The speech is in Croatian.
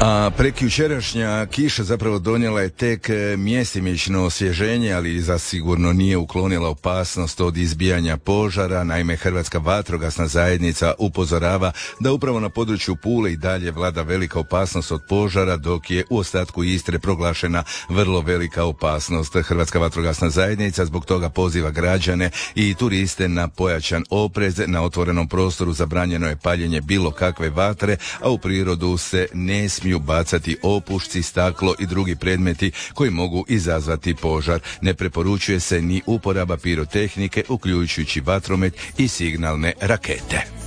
A prekjučerašnja kiša zapravo donijela je tek mjesimično osvježenje, ali zasigurno nije uklonila opasnost od izbijanja požara. Naime, Hrvatska vatrogasna zajednica upozorava da upravo na području Pule i dalje vlada velika opasnost od požara, dok je u ostatku Istre proglašena vrlo velika opasnost. Hrvatska vatrogasna zajednica zbog toga poziva građane i turiste na pojačan oprez. Na otvorenom prostoru zabranjeno je paljenje bilo kakve vatre, a u prirodu se ne smiju bacati opušci, staklo i drugi predmeti koji mogu izazvati požar. Ne preporučuje se ni uporaba pirotehnike, uključujući vatromet i signalne rakete.